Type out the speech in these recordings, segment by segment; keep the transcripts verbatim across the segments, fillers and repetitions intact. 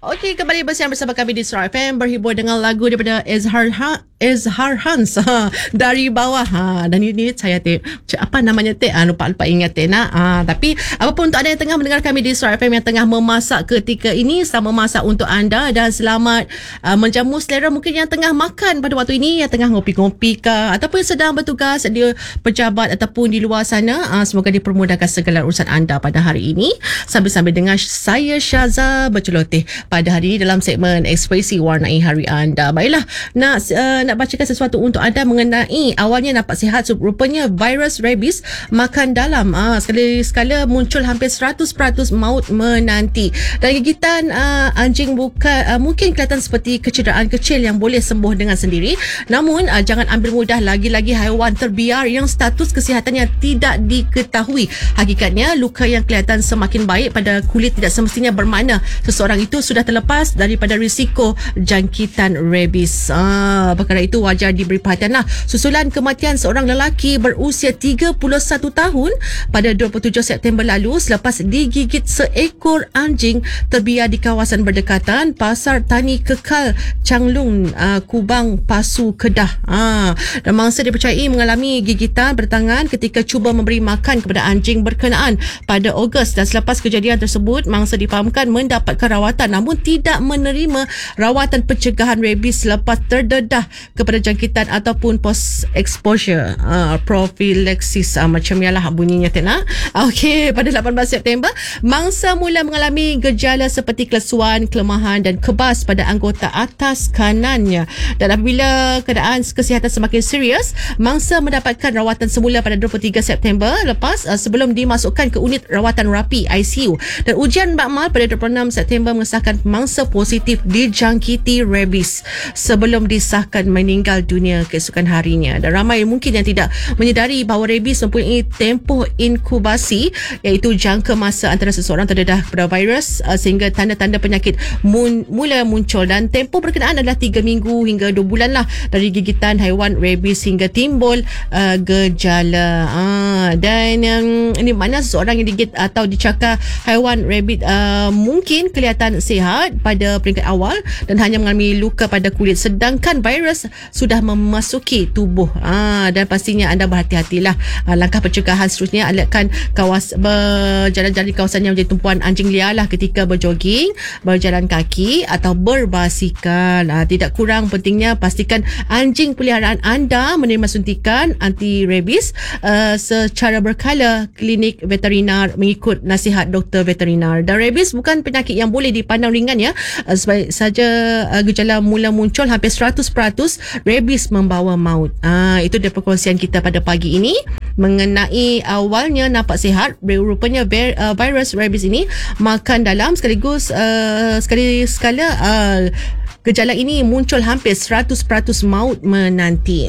Okey, kembali bersiar bersama kami di Star F M, berhibur dengan lagu daripada Ezhar ha, Ezhar Hans ha, dari bawah. Ha, dan ini saya teh apa namanya teh ah, lupa lupa ingat teh nak. Ha, tapi apapun untuk anda yang tengah mendengar kami di Star F M yang tengah memasak ketika ini, selamat memasak untuk anda dan selamat uh, menjamu selera mungkin yang tengah makan pada waktu ini, yang tengah ngopi-ngopi ke ataupun yang sedang bertugas di pejabat ataupun di luar sana. Uh, semoga dipermudahkan segala urusan anda pada hari ini. Sambil-sambil dengan saya Syaza berceloteh pada hari ini dalam segmen Ekspresi Warnai Hari Anda. Baiklah, nak uh, nak bacakan sesuatu untuk anda mengenai awalnya nampak sihat, rupanya virus rabies makan dalam. Uh, sekali-sekala muncul hampir seratus peratus maut menanti. Dan gigitan uh, anjing bukan uh, mungkin kelihatan seperti kecederaan kecil yang boleh sembuh dengan sendiri. Namun uh, jangan ambil mudah, lagi-lagi haiwan terbiar yang status kesihatannya tidak diketahui. Hakikatnya luka yang kelihatan semakin baik pada kulit tidak semestinya bermakna seseorang itu sudah terlepas daripada risiko jangkitan rabies. Ah, perkara itu wajar diberi perhatianlah. Susulan kematian seorang lelaki berusia tiga puluh satu tahun pada dua puluh tujuh September lalu selepas digigit seekor anjing terbiar di kawasan berdekatan Pasar Tani Kekal Changlung, uh, Kubang, Pasu, Kedah. Ah, dan mangsa dipercayai mengalami gigitan bertangan ketika cuba memberi makan kepada anjing berkenaan pada Ogos, dan selepas kejadian tersebut mangsa difahamkan mendapatkan rawatan namun tidak menerima rawatan pencegahan rabies selepas terdedah kepada jangkitan ataupun post exposure uh, prophylaxis, uh, macam yalah bunyinya tena. Okey, pada lapan belas September mangsa mula mengalami gejala seperti kelesuan, kelemahan dan kebas pada anggota atas kanannya, dan apabila keadaan kesihatan semakin serius mangsa mendapatkan rawatan semula pada dua puluh tiga September lepas uh, sebelum dimasukkan ke unit rawatan rapi I C U, dan ujian makmal pada dua puluh enam September mengesahkan mangsa positif dijangkiti rabies sebelum disahkan meninggal dunia keesokan harinya. Dan ramai mungkin yang tidak menyedari bahawa rabies mempunyai tempoh inkubasi, iaitu jangka masa antara seseorang terdedah kepada virus uh, sehingga tanda-tanda penyakit mun, mula muncul, dan tempoh berkenaan adalah tiga minggu hingga dua bulan lah dari gigitan haiwan rabies hingga timbul uh, gejala. Ah, dan um, ini makna seseorang yang digigit atau dicakar haiwan rabies uh, mungkin kelihatan sihat pada peringkat awal dan hanya mengalami luka pada kulit, sedangkan virus sudah memasuki tubuh. Ah, dan pastinya anda berhati-hatilah. Ah, langkah pencegahan seterusnya adalah kawas berjalan-jalan di kawasan yang menjadi tumpuan anjing liar lah ketika berjoging, berjalan kaki atau berbasikal. Ah, tidak kurang pentingnya pastikan anjing peliharaan anda menerima suntikan anti rabies uh, secara berkala klinik veterinar mengikut nasihat doktor veterinar. Dan rabies bukan penyakit yang boleh dipandang ringan ya. Uh, sebaik saja uh, gejala mula muncul, hampir seratus peratus rabies membawa maut. Uh, itu dia perkongsian kita pada pagi ini mengenai awalnya nampak sihat, rupanya uh, virus rabies ini makan dalam, sekaligus uh, sekali sekala uh, gejala ini muncul hampir seratus peratus maut menanti.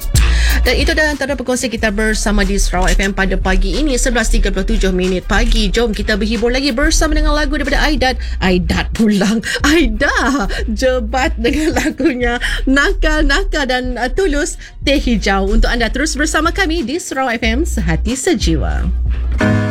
Dan itu adalah antara perkongsian kita bersama di Sarawak F M pada pagi ini, sebelas tiga puluh tujuh minit pagi. Jom kita berhibur lagi bersama dengan lagu daripada Aidat. Aidat pulang. Aida Jebat dengan lagunya Nakal Nakal dan uh, Tulus Teh Hijau. Untuk anda terus bersama kami di Sarawak F M, sehati sejiwa.